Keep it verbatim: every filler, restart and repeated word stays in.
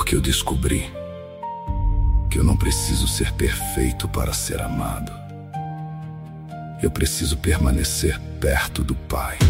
Porque eu descobri que eu não preciso ser perfeito para ser amado. Eu preciso permanecer perto do Pai.